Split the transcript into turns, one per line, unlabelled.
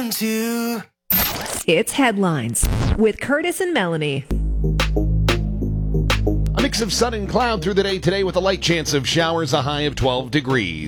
listen to.
It's Headlines with Curtis and Melanie.
A mix of sun and cloud through the day today with a light chance of showers, a high of 12 degrees.